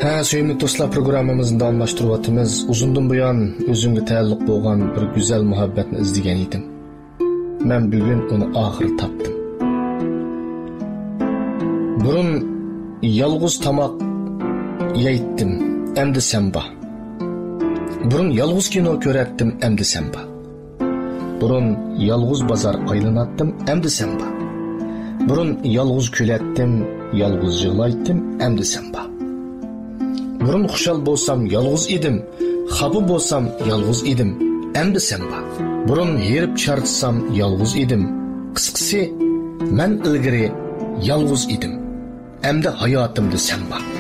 Söyümlük dostlar, programımızın davamlaştırıvatımız. Uzundan buyon özümge taalluq bo'lgan bir güzel muhabbetni izleyen edim. Men bugün onu ahir tapdım. Burun yalğız tamak yeyttim, emdi sen ba. Burun yalğız kino körettim, emdi sen ba. Burun yalğız bazar aylanattım, emdi sen ba. Burun yalğız külettim, yalğız yığlayttim, emdi sen ba. Burun xushal bo'lsam yalğız edim, xafa bo'lsam yalğız edim, emdi sen ba. Burun herib chartsam yalğız edim. Qisqasi, men ilgari yalğız edim. Emdi hayatımda sen ba.